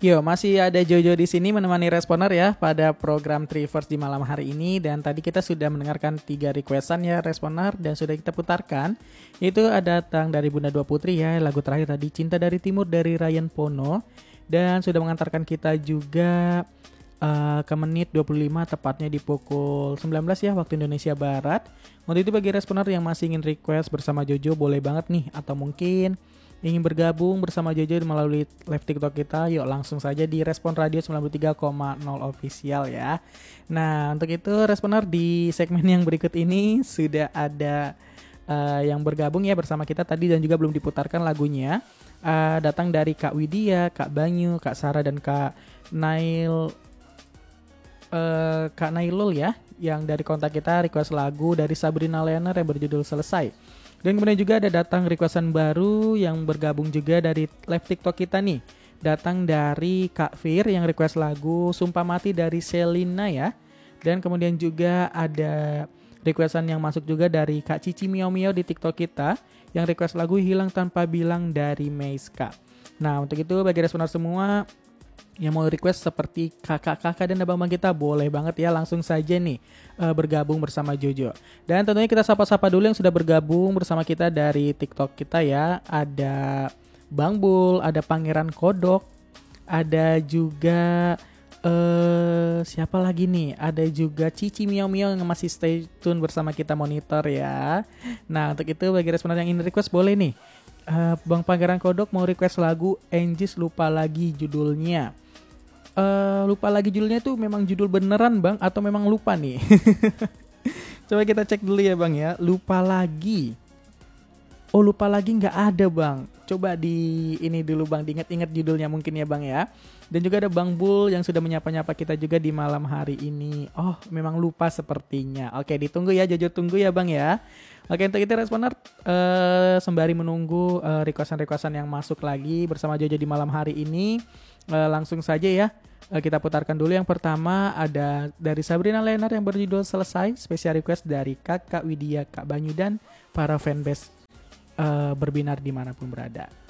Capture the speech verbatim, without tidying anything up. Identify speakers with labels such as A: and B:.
A: Yo, masih ada Jojo di sini menemani responer ya pada program Triverse di malam hari ini. Dan tadi kita sudah mendengarkan tiga requestan ya responer dan sudah kita putarkan. Itu ada datang dari Bunda Dua Putri ya, lagu terakhir tadi Cinta dari Timur dari Ryan Pono. Dan sudah mengantarkan kita juga uh, ke menit dua puluh lima tepatnya di pukul sembilan belas ya waktu Indonesia Barat. Untuk itu bagi responer yang masih ingin request bersama Jojo boleh banget nih, atau mungkin ingin bergabung bersama Jojo melalui live TikTok kita, yuk langsung saja di Respon Radio sembilan puluh tiga koma nol Official ya. Nah, untuk itu responer di segmen yang berikut ini sudah ada uh, yang bergabung ya bersama kita tadi dan juga belum diputarkan lagunya. Uh, datang dari Kak Widya, Kak Banyu, Kak Sarah dan Kak Nail uh, Kak Nailul ya, yang dari kontak kita request lagu dari Sabrina Leonard yang berjudul Selesai. Dan kemudian juga ada datang requestan baru yang bergabung juga dari live TikTok kita nih. Datang dari Kak Fir yang request lagu Sumpah Mati dari Selina ya. Dan kemudian juga ada requestan yang masuk juga dari Kak Cici Miao Miao di TikTok kita yang request lagu Hilang Tanpa Bilang dari Meiska. Nah, untuk itu bagi responer semua yang mau request seperti kakak-kakak dan abang-abang kita boleh banget ya langsung saja nih uh, bergabung bersama Jojo. Dan tentunya kita sapa-sapa dulu yang sudah bergabung bersama kita dari TikTok kita ya. Ada Bang Bul, ada Pangeran Kodok, ada juga uh, siapa lagi nih? Ada juga Cici Miao Miao yang masih stay tune bersama kita monitor ya. Nah, untuk itu bagi responden yang ingin request boleh nih. Uh, Bang Pangeran Kodok mau request lagu Anjis Lupa Lagi judulnya. Uh, lupa lagi judulnya tuh memang judul beneran bang atau memang lupa nih? Coba kita cek dulu ya bang ya. Lupa lagi. Oh lupa lagi nggak ada bang. Coba di ini dulu bang, diingat-ingat judulnya mungkin ya bang ya. Dan juga ada Bang Bul yang sudah menyapa-nyapa kita juga di malam hari ini. Oh memang lupa sepertinya. Oke ditunggu ya, Jojo tunggu ya bang ya. Oke untuk itu responer uh, sembari menunggu uh, requestan-requestan yang masuk lagi bersama Jojo di malam hari ini. Uh, langsung saja ya uh, kita putarkan dulu. Yang pertama ada dari Sabrina Leonard yang berjudul Selesai, spesial request dari Kakak Widya, Kak Banyu dan para fanbase uh, berbinar dimanapun berada.